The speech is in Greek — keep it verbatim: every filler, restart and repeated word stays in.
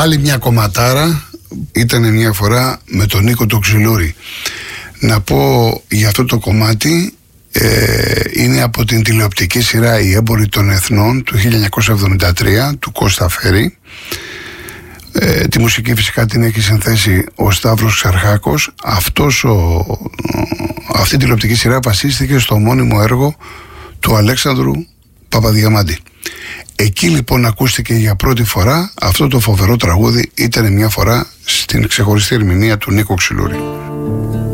Άλλη μια κομματάρα ήταν μια φορά με τον Νίκο το Ξυλούρη. Να πω για αυτό το κομμάτι, ε, είναι από την τηλεοπτική σειρά «Οι έμποροι των εθνών» του χίλια εννιακόσια εβδομήντα τρία του Κώστα Φέρη. Ε, τη μουσική φυσικά την έχει συνθέσει ο Σταύρος Ξαρχάκος. Αυτός ο, αυτή η τηλεοπτική σειρά βασίστηκε στο μόνιμο έργο του Αλέξανδρου Παπαδιαμάντη. Εκεί λοιπόν ακούστηκε για πρώτη φορά αυτό το φοβερό τραγούδι. Ήταν μια φορά στην ξεχωριστή ερμηνεία του Νίκο Ξυλούρη.